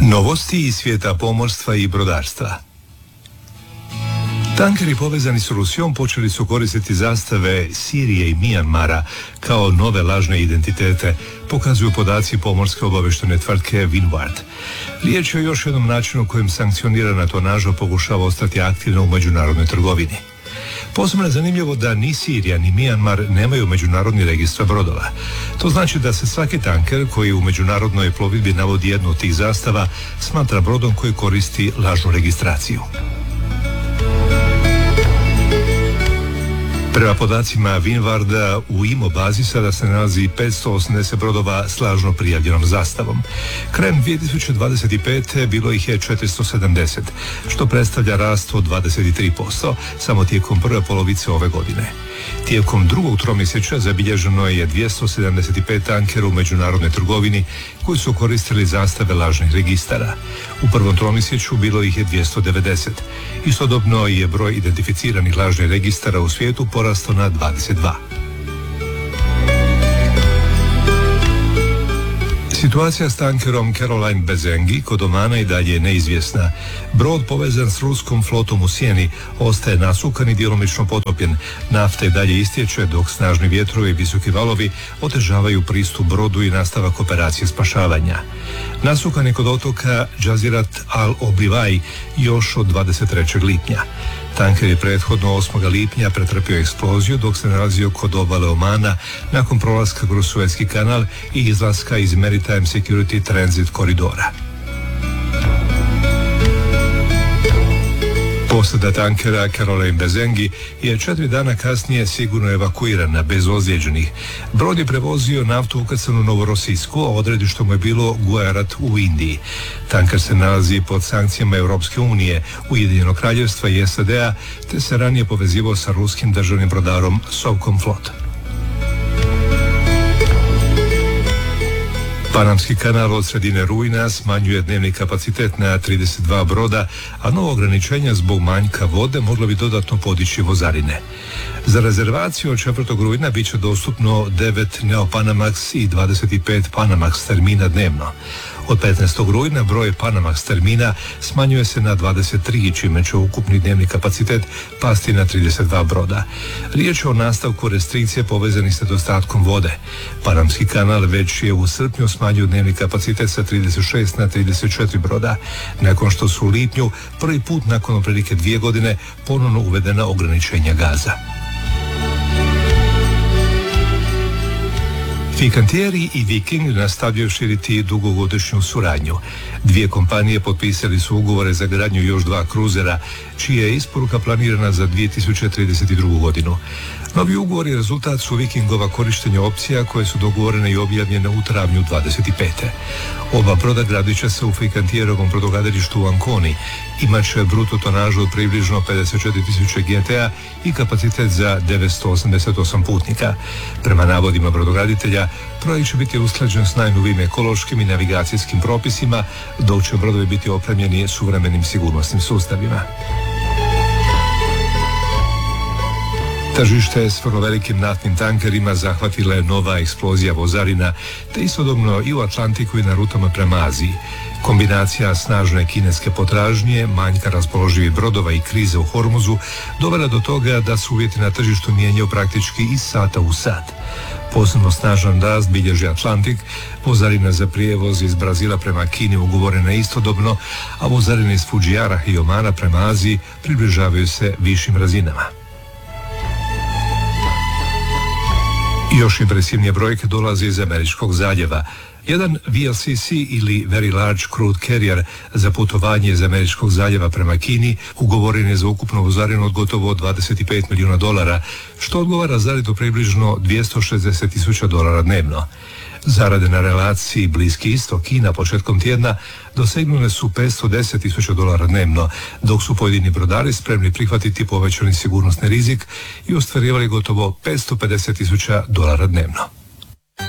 Novosti iz svijeta pomorstva i brodarstva. Tankeri povezani s Rusijom počeli su koristiti zastave Sirije i Mijanmara kao nove lažne identitete, pokazuju podaci pomorske obavještajne tvrtke Windward. Riječ je o još jednom načinu kojim sankcionirana tonaža pokušava ostati aktivna u međunarodnoj trgovini. Posebno je zanimljivo da ni Sirija ni Mijanmar nemaju međunarodni registar brodova. To znači da se svaki tanker koji u međunarodnoj plovidbi navodi jednu od tih zastava smatra brodom koji koristi lažnu registraciju. Prema podacima Windwarda, u IMO bazi sada se nalazi 580 brodova s lažno prijavljenom zastavom. Krajem 2025. bilo ih je 470, što predstavlja rast od 23% samo tijekom prve polovice ove godine. Tijekom drugog tromjesečja zabilježeno je 275 tankera u međunarodnoj trgovini koji su koristili zastave lažnih registara. U prvom tromjesečju bilo ih je 290. Istodobno je broj identificiranih lažnih registara u svijetu porastao na 22. Situacija s tankerom Caroline Bezengi kod Omana i dalje je neizvjesna. Brod povezan s ruskom flotom u sjeni ostaje nasukan i djelomično potopljen. Nafta i dalje istječe dok snažni vjetrovi i visoki valovi otežavaju pristup brodu i nastavak operacije spašavanja. Nasukan je kod otoka Jazirat al-Obivaj još od 23. lipnja. Tanker je prethodno 8. lipnja pretrpio eksploziju dok se nalazio kod obale Omana nakon prolaska kroz Suezki kanal i izlaska iz Maritime Security Transit koridora. Posada tankera Caroline Bezengi je 4 dana kasnije sigurno evakuirana bez ozlijeđenih. Brod je prevozio naftu ukrcanu u Novorosijsku, a odredište mu je bilo Gujarat u Indiji. Tanker se nalazi pod sankcijama Europske unije, Ujedinjenog kraljevstva i SAD-a, te se ranije povezivao sa ruskim državnim brodarom Sovcomflot. Panamski kanal od sredine rujna smanjuje dnevni kapacitet na 32 broda, a novo ograničenja zbog manjka vode moglo bi dodatno podići vozarine. Za rezervaciju od 4. rujna bit će dostupno 9 Neopanamax i 25 Panamax termina dnevno. Od 15. rujna broj Panamax termina smanjuje se na 23, čime će ukupni dnevni kapacitet pasti na 32 broda. Riječ je o nastavku restrikcije povezanih s nedostatkom vode. Panamski kanal već je u srpnju smanjio dnevni kapacitet sa 36 na 34 broda, nakon što su u lipnju prvi put nakon otprilike 2 godine ponovno uvedena ograničenja gaza. Fincantieri i Viking nastavljaju širiti dugogodišnju suradnju. Dvije kompanije potpisali su ugovore za gradnju još 2 kruzera, čija je isporuka planirana za 2032. godinu. Novi ugovori rezultat su Vikingova korištenja opcija koje su dogovorene i objavljene u travnju 25. Oba broda gradit će se u Fincantierovom brodogradilištu u Anconi. Imat će bruto tonažu od približno 54.000 GTA i kapacitet za 988 putnika. Prema navodima brodograditelja, projekt će biti usklađen s najnovijim ekološkim i navigacijskim propisima, dok će brodovi biti opremljeni suvremenim sigurnosnim sustavima. Tržište s vrlo velikim naftnim tankerima zahvatila je nova eksplozija vozarina, te istodobno i u Atlantiku i na rutama prema Aziji. Kombinacija snažne kineske potražnje, manjka raspoloživih brodova i krize u Hormuzu dovela do toga da su uvjeti na tržištu mijenjaju praktički iz sata u sat. Posebno snažan rast bilježi Atlantik, vozarina za prijevoz iz Brazila prema Kini ugovorena istodobno, a vozarine iz Fudžijara i Omana prema Aziji približavaju se višim razinama. Još impresivnije brojke dolaze iz Američkog zaljeva. Jedan VLCC ili Very Large Crude Carrier za putovanje iz Američkog zaljeva prema Kini ugovoren je za ukupnu vozarinu od gotovo $25 milijuna, što odgovara zaradu približno $260,000 dnevno. Zarade na relaciji Bliski istok Kina početkom tjedna dosegnule su $510,000 dnevno, dok su pojedini brodari spremni prihvatiti povećani sigurnosni rizik i ostvarivali gotovo $550,000 dnevno.